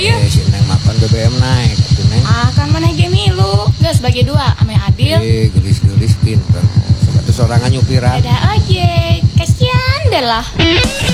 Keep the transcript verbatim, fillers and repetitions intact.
ya. Eh, si Neng makan B B M naik atuh Neng. Ah, kan mana ge milu. Geus bagi dua ame Adil. Eh, gelis-gelis pinter. Sebatu sorangan nyupiran. Ada ojek. Kasihan deh lah.